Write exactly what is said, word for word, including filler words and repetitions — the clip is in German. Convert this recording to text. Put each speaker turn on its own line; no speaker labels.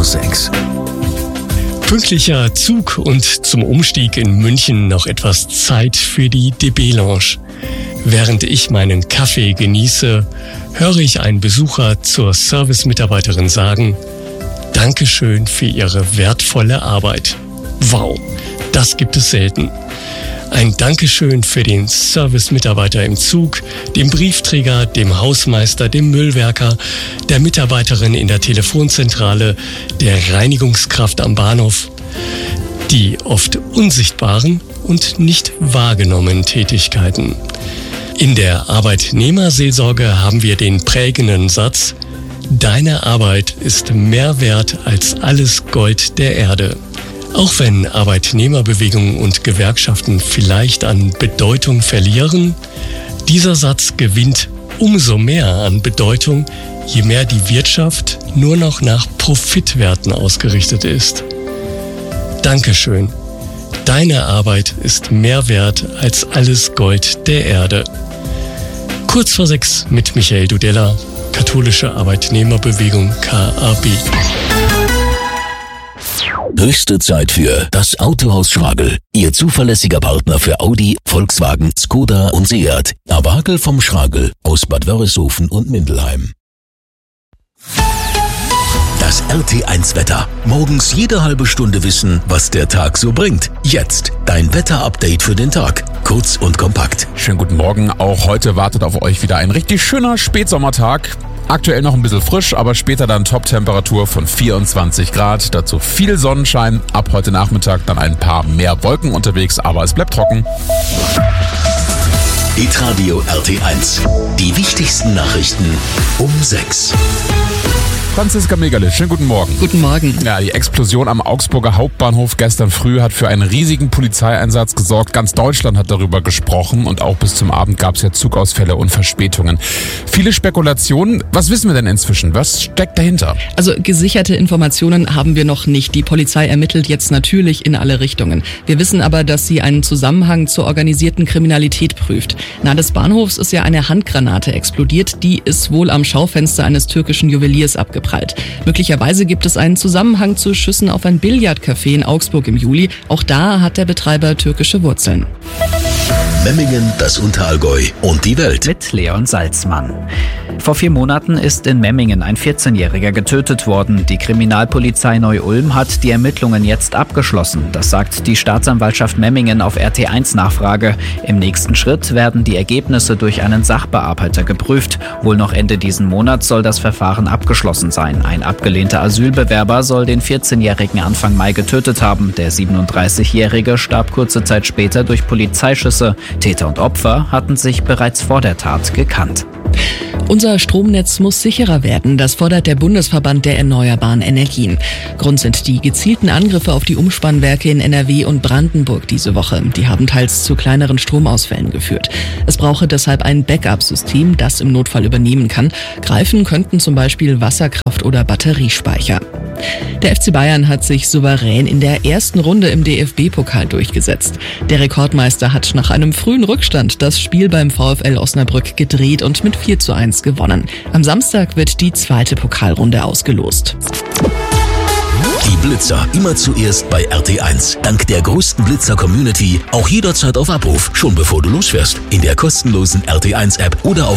sechs.
Pünktlicher Zug und zum Umstieg in München noch etwas Zeit für die D B-Lounge. Während ich meinen Kaffee genieße, höre ich einen Besucher zur Service-Mitarbeiterin sagen: Dankeschön für Ihre wertvolle Arbeit. Wow, das gibt es selten. Ein Dankeschön für den Service-Mitarbeiter im Zug, dem Briefträger, dem Hausmeister, dem Müllwerker, der Mitarbeiterin in der Telefonzentrale, der Reinigungskraft am Bahnhof. Die oft unsichtbaren und nicht wahrgenommenen Tätigkeiten. In der Arbeitnehmerseelsorge haben wir den prägenden Satz: Deine Arbeit ist mehr wert als alles Gold der Erde. Auch wenn Arbeitnehmerbewegungen und Gewerkschaften vielleicht an Bedeutung verlieren, dieser Satz gewinnt umso mehr an Bedeutung, je mehr die Wirtschaft nur noch nach Profitwerten ausgerichtet ist. Dankeschön. Deine Arbeit ist mehr wert als alles Gold der Erde. Kurz vor sechs mit Michael Dudella, Katholische Arbeitnehmerbewegung K A B.
Höchste Zeit für das Autohaus Schragel. Ihr zuverlässiger Partner für Audi, Volkswagen, Skoda und Seat. Abagel vom Schragel aus Bad Wörishofen und Mindelheim. Das R T eins Wetter. Morgens jede halbe Stunde wissen, was der Tag so bringt. Jetzt dein Wetter-Update für den Tag. Kurz und kompakt.
Schönen guten Morgen. Auch heute wartet auf euch wieder ein richtig schöner Spätsommertag. Aktuell noch ein bisschen frisch, aber später dann Top-Temperatur von vierundzwanzig Grad. Dazu viel Sonnenschein. Ab heute Nachmittag dann ein paar mehr Wolken unterwegs, aber es bleibt trocken.
Hitradio R T eins. Die wichtigsten Nachrichten um sechs.
Franziska Megale, schönen guten Morgen.
Guten Morgen.
Ja, die Explosion am Augsburger Hauptbahnhof gestern früh hat für einen riesigen Polizeieinsatz gesorgt. Ganz Deutschland hat darüber gesprochen und auch bis zum Abend gab es ja Zugausfälle und Verspätungen. Viele Spekulationen. Was wissen wir denn inzwischen? Was steckt dahinter?
Also gesicherte Informationen haben wir noch nicht. Die Polizei ermittelt jetzt natürlich in alle Richtungen. Wir wissen aber, dass sie einen Zusammenhang zur organisierten Kriminalität prüft. Nahe des Bahnhofs ist ja eine Handgranate explodiert. Die ist wohl am Schaufenster eines türkischen Juweliers abgeprallt. Möglicherweise gibt es einen Zusammenhang zu Schüssen auf ein Billardcafé in Augsburg im Juli. Auch da hat der Betreiber türkische Wurzeln.
Memmingen, das Unterallgäu und die Welt.
Mit Leon Salzmann. Vor vier Monaten ist in Memmingen ein vierzehnjähriger getötet worden. Die Kriminalpolizei Neu-Ulm hat die Ermittlungen jetzt abgeschlossen. Das sagt die Staatsanwaltschaft Memmingen auf R T eins Nachfrage. Im nächsten Schritt werden die Ergebnisse durch einen Sachbearbeiter geprüft. Wohl noch Ende diesen Monats soll das Verfahren abgeschlossen sein. Ein abgelehnter Asylbewerber soll den vierzehnjährigen Anfang Mai getötet haben. Der siebenunddreißigjährige starb kurze Zeit später durch Polizeischüsse. Täter und Opfer hatten sich bereits vor der Tat gekannt.
Unser Stromnetz muss sicherer werden, das fordert der Bundesverband der erneuerbaren Energien. Grund sind die gezielten Angriffe auf die Umspannwerke in N R W und Brandenburg diese Woche. Die haben teils zu kleineren Stromausfällen geführt. Es brauche deshalb ein Backup-System, das im Notfall übernehmen kann. Greifen könnten zum Beispiel Wasserkraft- oder Batteriespeicher. Der F C Bayern hat sich souverän in der ersten Runde im D F B-Pokal durchgesetzt. Der Rekordmeister hat nach einem frühen Rückstand das Spiel beim VfL Osnabrück gedreht und mit vier zu eins gewonnen. Am Samstag wird die zweite Pokalrunde ausgelost.
Die Blitzer immer zuerst bei R T eins. Dank der größten Blitzer-Community auch jederzeit auf Abruf, schon bevor du losfährst. In der kostenlosen R T eins App oder auf